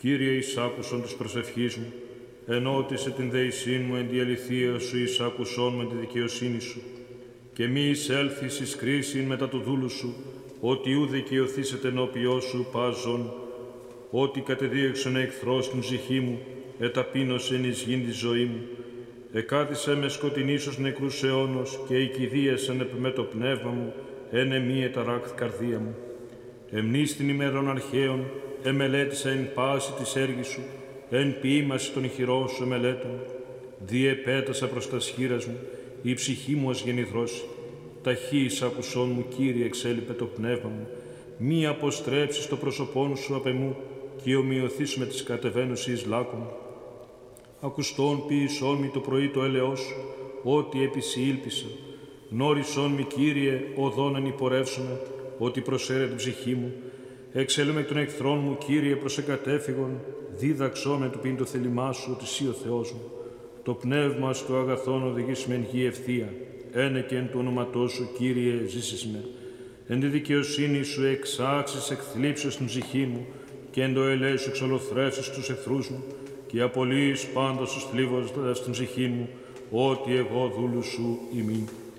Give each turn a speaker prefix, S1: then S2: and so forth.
S1: Κύριε, εισάκουσον της προσευχής μου, ενώτισε την δεησήν μου εν τη αληθεία σου, εισάκουσον με τη δικαιοσύνη σου, και μη εισέλθεις εις κρίσιν μετά του δούλου σου, ότι ου δικαιωθήσετε ενώπιό σου πάζον, ότι κατεδίωξον εχθρός την ψυχή μου, εταπείνωσεν εις γην τη ζωή μου, εκάθισε με σκοτεινήσος νεκρούς αιώνος και οικηδίασεν επ' με το πνεύμα μου, εν εμή εταράκθ καρδία μου. Εμνείς την ημέρων αρχαίων, εμελέτησα εν πάση της έργης σου, εν ποίημαση των χειρών σου εμελέτων. Διεπέτασα προς τας χείρας μου, η ψυχή μου ως γεννηθρώση. Ταχύ εισάκουσόν μου, Κύριε, εξέλιπε το πνεύμα μου, μη αποστρέψεις το πρόσωπόν σου απ' εμού, και ομοιωθείς με τις κατεβαίνουσι λάκων. Ακουστόν ποιησόν μη το πρωί το έλεος σου, ότι επισή ήλπισα. Γνώρισόν μη, Κύριε, οδόν ανυπορεύσομαι, ότι προσέρε την ψυχή μου. Εξέλουμε εκ των εχθρών μου, Κύριε, προς εκατέφυγον, δίδαξό με του πίν το θέλημά σου, ότι εσύ ο Θεός μου. Το πνεύμα στο αγαθόν οδηγείς με εν γη ευθεία, ένε και εν του όνοματός σου, Κύριε, ζήσεις με. Εν τη δικαιοσύνη σου εξάξεις εκθλίψεις την ψυχή μου, και εν το ελέη σου εξολοθρεύσεις τους εχθρούς μου, και απολύεις πάντως τους θλίβοντας την ψυχή μου, ότι εγώ δούλου σου ημί.